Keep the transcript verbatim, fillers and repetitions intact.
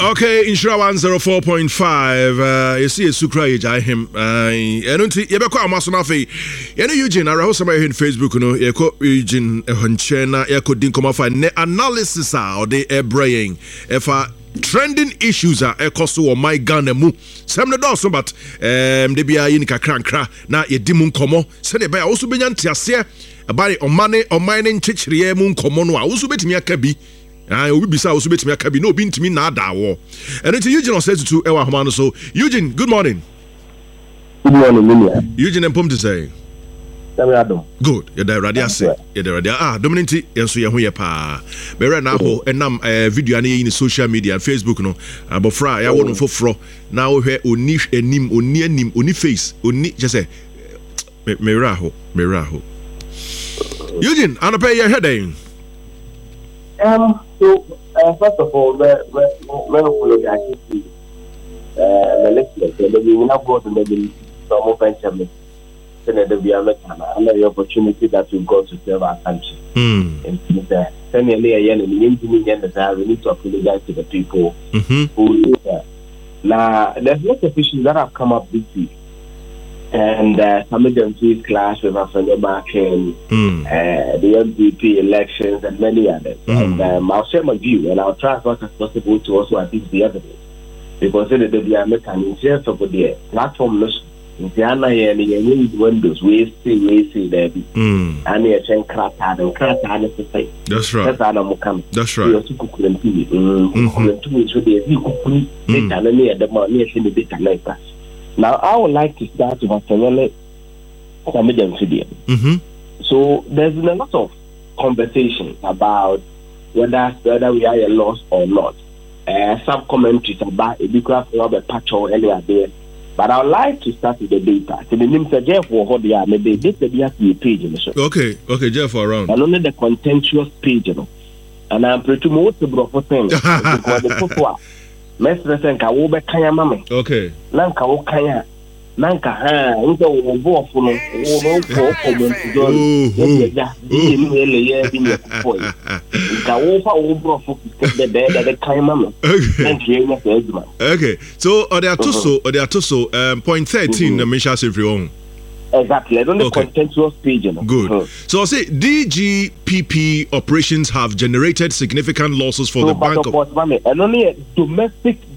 Okay, Insura one oh four point five. Uh, you see a Sukra Yajai him. I don't think Yabako Amasonafi. You know, Eugene, I wrote somebody in Facebook, you know, Yako Eugene Honchena, Yako Dinkomafa, analysis or the air brain. If I trending issues are ekoso or my gun mu some the door so but um de bia yin kakra nkra na ye dimu nkomo se de bia also benya ntiase about on money on mining chichire mu nkomo no a also betimi aka bi ah obi bisa also betimi aka bi no obi ntimi na ada wo and it Eugene says to ewa homa no so Eugene, good morning. Good morning, William. Eugene empom to say good. You're the radio say. You're the radio. Ah, Dominity. Yes, so you're here, pa. But right now, and now, video any in social media, Facebook, no. But Fra, I want for Fro. Now we oni enim, oni enim, oni face, oni. Just say, Meraho, Meraho. Eugene, I'm pay your heading. Um. So, uh, first of all, where where where follow the activity. Uh, the listeners, they will not go to the some venture. Senator Biametana, and the opportunity that we've got to serve our country. Mm. And uh, we need to apologize to the people mm-hmm. who live there. Now, there's lots of issues that have come up this week. And uh, some of them see clash with our fellow Markin, mm. uh, the M P P elections, and many others. Mm. And um, I'll share my view, and I'll try as much as possible to also assist the evidence. Because the Biametana is here for the platform. Indiana and windows, we see, we see there be. Mm. And you can crack out and crack out and say, that's right. That's Adam come. That's right. You also could continue. Mm, so they could data near the money in the data like that. Now, I would like to start with a comedian video. Mm-hmm. So, there's been a lot of conversation about whether whether we are a loss or not. Uh, some commentaries about a big craft of a patch or earlier there. But I would like to start with the data. So the name is Jeff or they maybe this will be a page in the show. Okay, okay, Jeff around. And only the contentious page, you know. And I'm pretty much the bro for things. Because the football. Mestre Senka will be Kaya Mammy. Okay. Lanka will Kaya. Nanka, ha, Uncle will go for no for common to do. Yeah, yeah, in your point. Kawofa will bro for the bed at the Kaya Mammy. Thank you, Edmund. Okay, so or they are so or they are so um point thirteen the Misha Sifrion. Exactly. I don't know the contentious page. Good. Mm-hmm. So I say D G P P operations have generated significant losses for so, the bank. Of course, and only domestic